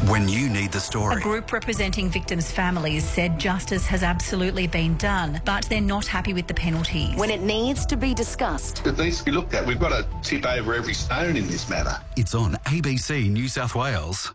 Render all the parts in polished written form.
when you need the story. A group representing victims' families said justice has absolutely been done, but they're not happy with the penalties. When it needs to be discussed. It needs to be looked at. We've got to tip over every stone in this matter. It's on ABC New South Wales.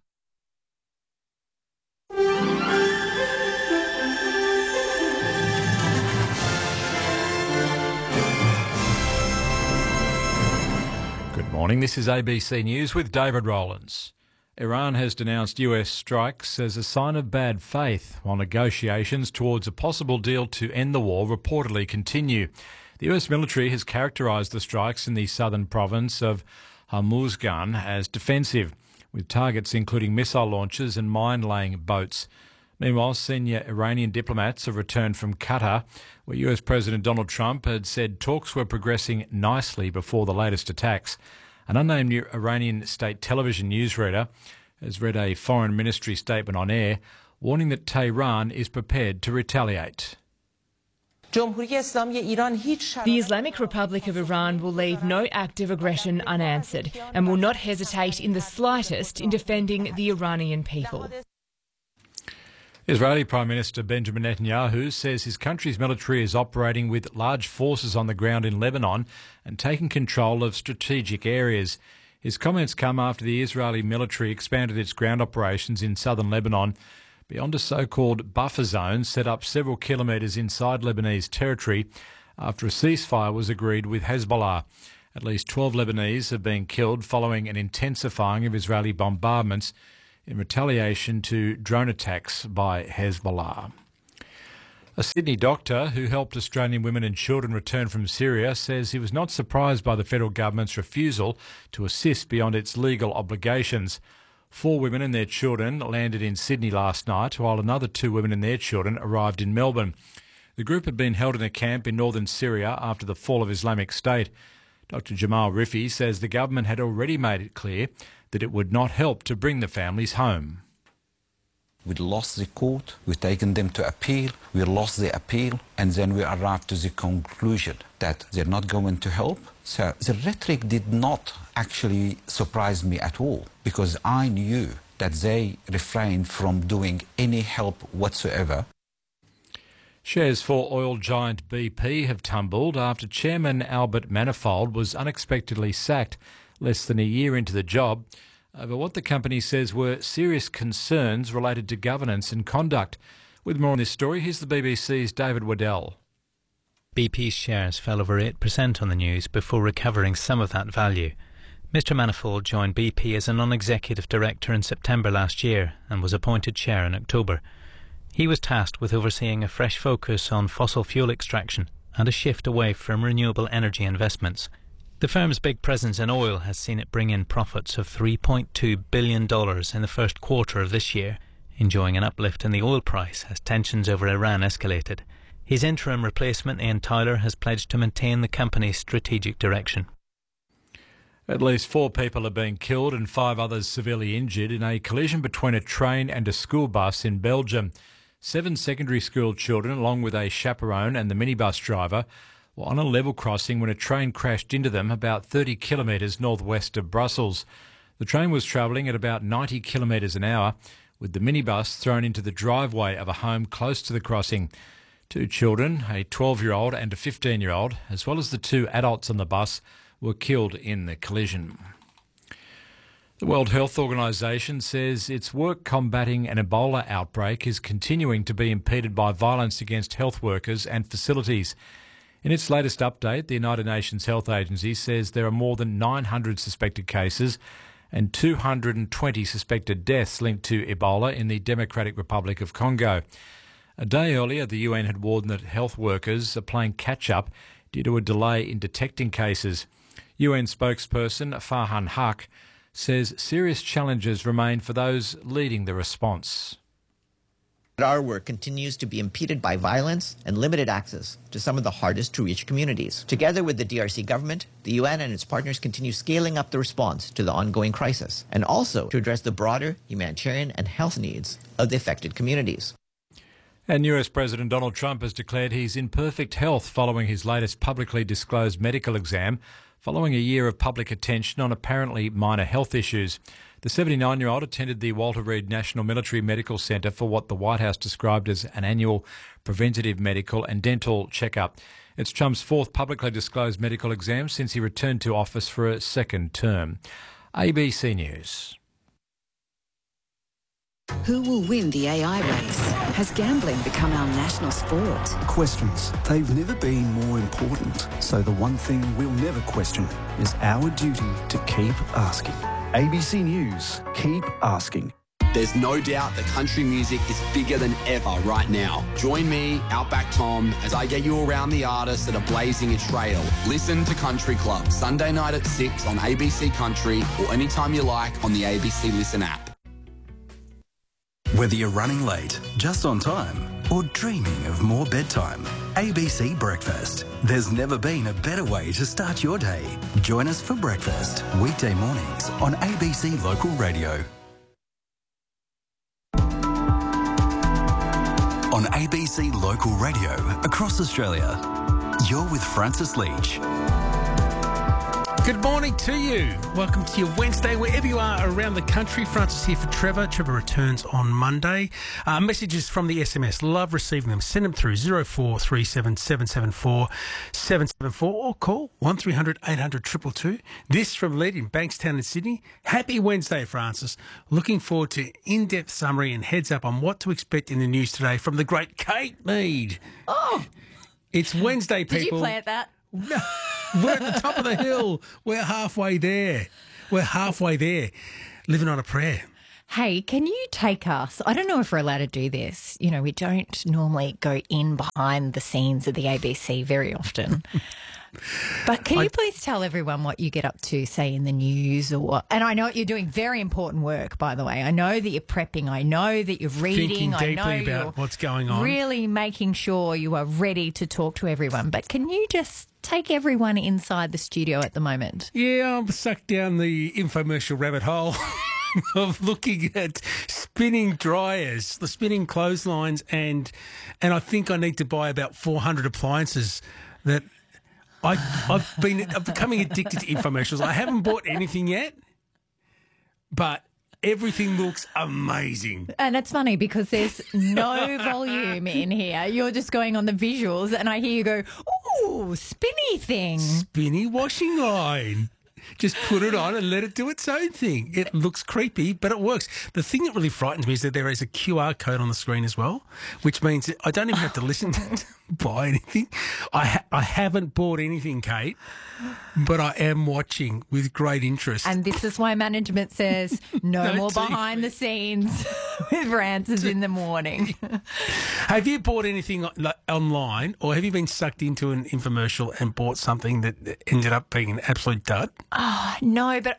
Good morning, this is ABC News with David Rowlands. Iran has denounced US strikes as a sign of bad faith, while negotiations towards a possible deal to end the war reportedly continue. The US military has characterised the strikes in the southern province of Hormuzgan as defensive, with targets including missile launchers and mine-laying boats. Meanwhile, senior Iranian diplomats have returned from Qatar, where US President Donald Trump had said talks were progressing nicely before the latest attacks. An unnamed Iranian state television newsreader has read a foreign ministry statement on air, warning that Tehran is prepared to retaliate. The Islamic Republic of Iran will leave no act of aggression unanswered and will not hesitate in the slightest in defending the Iranian people. Israeli Prime Minister Benjamin Netanyahu says his country's military is operating with large forces on the ground in Lebanon and taking control of strategic areas. His comments come after the Israeli military expanded its ground operations in southern Lebanon beyond a so-called buffer zone set up several kilometres inside Lebanese territory after a ceasefire was agreed with Hezbollah. At least 12 Lebanese have been killed following an intensifying of Israeli bombardments in retaliation to drone attacks by Hezbollah. A Sydney doctor who helped Australian women and children return from Syria says he was not surprised by the federal government's refusal to assist beyond its legal obligations. 4 women and their children landed in Sydney last night, while another 2 women and their children arrived in Melbourne. The group had been held in a camp in northern Syria after the fall of Islamic State. Dr Jamal Rifi says the government had already made it clear that it would not help to bring the families home. We lost the court, we've taken them to appeal, we lost the appeal, and then we arrived to the conclusion that they're not going to help. So the rhetoric did not actually surprise me at all, because I knew that they refrained from doing any help whatsoever. Shares for oil giant BP have tumbled after Chairman Albert Manifold was unexpectedly sacked less than a year into the job over what the company says were serious concerns related to governance and conduct. With more on this story, here's the BBC's David Waddell. BP's shares fell over 8% on the news before recovering some of that value. Mr Manifold joined BP as a non-executive director in September last year and was appointed chair in October. He was tasked with overseeing a fresh focus on fossil fuel extraction and a shift away from renewable energy investments. The firm's big presence in oil has seen it bring in profits of $3.2 billion in the first quarter of this year, enjoying an uplift in the oil price as tensions over Iran escalated. His interim replacement, Ian Tyler, has pledged to maintain the company's strategic direction. At least 4 people have been killed and 5 others severely injured in a collision between a train and a school bus in Belgium. 7 secondary school children, along with a chaperone and the minibus driver, were on a level crossing when a train crashed into them about 30 kilometres northwest of Brussels. The train was travelling at about 90 kilometres an hour, with the minibus thrown into the driveway of a home close to the crossing. 2 children, a 12-year-old and a 15-year-old, as well as the 2 adults on the bus, were killed in the collision. The World Health Organization says its work combating an Ebola outbreak is continuing to be impeded by violence against health workers and facilities. In its latest update, the United Nations Health Agency says there are more than 900 suspected cases and 220 suspected deaths linked to Ebola in the Democratic Republic of Congo. A day earlier, the UN had warned that health workers are playing catch-up due to a delay in detecting cases. UN spokesperson Farhan Haq says serious challenges remain for those leading the response. Our work continues to be impeded by violence and limited access to some of the hardest to reach communities. Together with the DRC government, the UN and its partners continue scaling up the response to the ongoing crisis and also to address the broader humanitarian and health needs of the affected communities. And US President Donald Trump has declared he's in perfect health following his latest publicly disclosed medical exam following a year of public attention on apparently minor health issues. The 79-year-old attended the Walter Reed National Military Medical Centre for what the White House described as an annual preventative medical and dental checkup. It's Trump's fourth publicly disclosed medical exam since he returned to office for a second term. ABC News. Who will win the AI race? Has gambling become our national sport? Questions. They've never been more important. So the one thing we'll never question is our duty to keep asking. ABC News. Keep asking. There's no doubt that country music is bigger than ever right now. Join me, Outback Tom, as I get you around the artists that are blazing a trail. Listen to Country Club, Sunday night at 6 on ABC Country or anytime you like on the ABC Listen app. Whether you're running late, just on time, or dreaming of more bedtime, ABC Breakfast. There's never been a better way to start your day. Join us for breakfast, weekday mornings on ABC Local Radio. On ABC Local Radio across Australia, you're with Francis Leach. Good morning to you. Welcome to your Wednesday, wherever you are around the country. Francis here for Trevor. Trevor returns on Monday. Messages from the SMS. Love receiving them. Send them through 0437 774 774 or call 1300 800 222. This from Led in Bankstown in Sydney. Happy Wednesday, Francis. Looking forward to in-depth summary and heads up on what to expect in the news today from the great Kate Mead. Oh! It's Wednesday, people. Did you plant that? No. We're at the top of the hill. We're halfway there. Living on a prayer. Hey, can you take us? I don't know if we're allowed to do this. You know, we don't normally go in behind the scenes of the ABC very often. But can you please tell everyone what you get up to, say, in the news or... And I know you're doing very important work, by the way. I know that you're prepping. I know that you're reading. Thinking deeply about what's going on. Really making sure you are ready to talk to everyone. But can you just take everyone inside the studio at the moment? Yeah, I'm sucked down the infomercial rabbit hole of looking at spinning dryers, the spinning clotheslines, and I think I need to buy about 400 appliances that... I'm becoming addicted to infomercials. I haven't bought anything yet, but everything looks amazing. And it's funny because there's no volume in here. You're just going on the visuals and I hear you go, ooh, spinny thing. Spinny washing line. Just put it on and let it do its own thing. It looks creepy, but it works. The thing that really frightens me is that there is a QR code on the screen as well, which means that I don't even have to listen to buy anything. I haven't bought anything, Kate, but I am watching with great interest. And this is why management says no more TV. Behind the scenes with Francis in the morning. Have you bought anything online, or have you been sucked into an infomercial and bought something that ended up being an absolute dud? Oh, no, but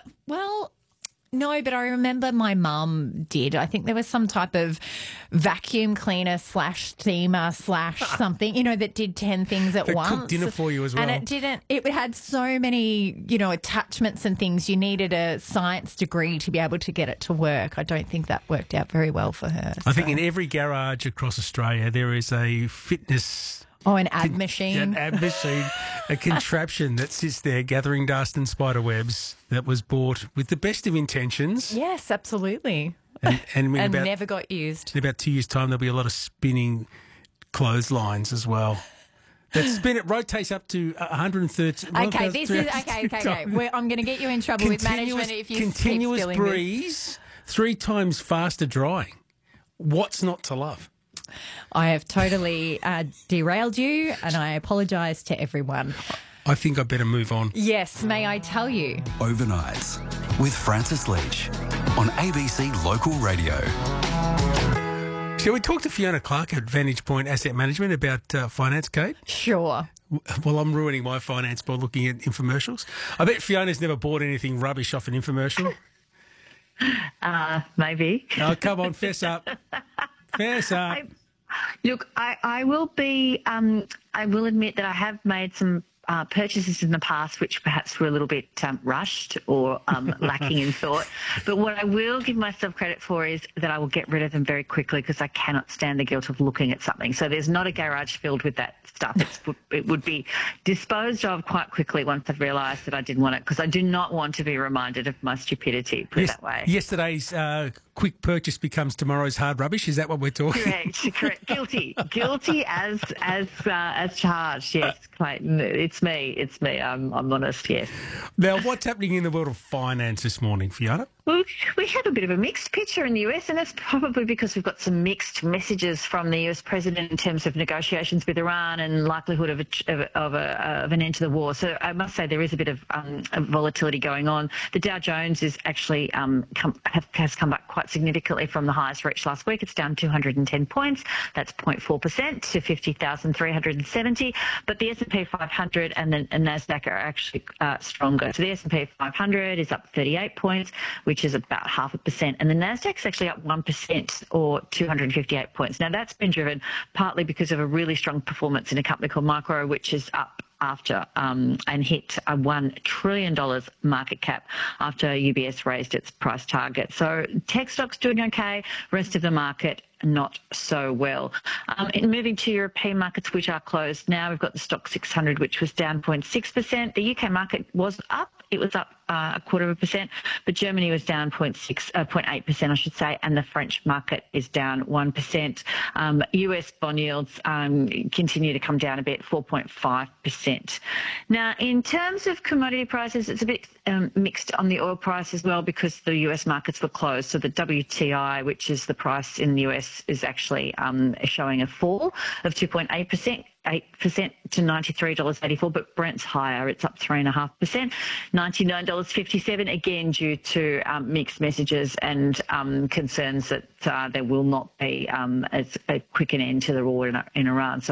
I remember my mum did. I think there was some type of vacuum cleaner / steamer / something, that did 10 things at once. Cooked dinner for you as well. And it had so many, attachments and things. You needed a science degree to be able to get it to work. I don't think that worked out very well for her. I think in every garage across Australia there is a fitness... Oh, an ad machine. An ad machine, a contraption that sits there gathering dust and spider webs that was bought with the best of intentions. Yes, absolutely. And never got used. In about 2 years' time, there'll be a lot of spinning clotheslines as well. That spin, it rotates up to 130. Okay, this is okay. I'm going to get you in trouble with management if you continuous keep breeze, 3 times faster drying. What's not to love? I have totally derailed you, and I apologise to everyone. I think I better move on. Yes, may I tell you? Overnights with Francis Leach on ABC Local Radio. Shall we talk to Fiona Clark at Vantage Point Asset Management about finance, Kate? Sure. Well, I'm ruining my finance by looking at infomercials. I bet Fiona's never bought anything rubbish off an infomercial. Maybe. Oh, come on, fess up. Fess up. I will admit that I have made some purchases in the past which perhaps were a little bit rushed or lacking in thought. But what I will give myself credit for is that I will get rid of them very quickly because I cannot stand the guilt of looking at something. So there's not a garage filled with that stuff. It would be disposed of quite quickly once I've realised that I didn't want it, because I do not want to be reminded of my stupidity, put it that way. Yesterday's quick purchase becomes tomorr's hard rubbish. Is that what we're talking? Correct. Guilty as charged. Yes, Clayton. It's me. I'm honest. Yes. Now, what's happening in the world of finance this morning, Fiona? Well, we have a bit of a mixed picture in the US, and that's probably because we've got some mixed messages from the US president in terms of negotiations with Iran and likelihood of an end to the war. So I must say there is a bit of volatility going on. The Dow Jones is actually has come back quite significantly from the highs reached last week. It's down 210 points. That's 0.4% to 50,370. But the S&P 500 and NASDAQ are actually stronger. So the S&P 500 is up 38 points, which is about 0.5%, and the Nasdaq's actually up 1% or 258 points. Now that's been driven partly because of a really strong performance in a company called Micro, which is up after and hit a $1 trillion market cap after UBS raised its price target. So tech stocks doing okay, rest of the market not so well. Moving to European markets, which are closed now, we've got the Stock 600, which was down 0.6%. The UK market was up. It was up 0.25%, but Germany was down 0.8%, I should say, and the French market is down 1%. US bond yields continue to come down a bit, 4.5%. Now, in terms of commodity prices, it's a bit mixed on the oil price as well, because the US markets were closed. So the WTI, which is the price in the US, is actually showing a fall of 2.8%. 8% to $93.84, but Brent's higher. It's up 3.5%, $99.57, again due to mixed messages and concerns that there will not be as a quick an end to the war in Iran. So